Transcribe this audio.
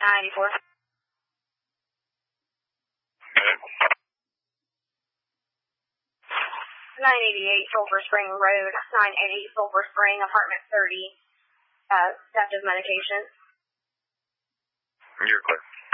984. 988 Sulphur Spring Road, 988 Sulphur Spring, apartment 30, theft of medication. You're clear.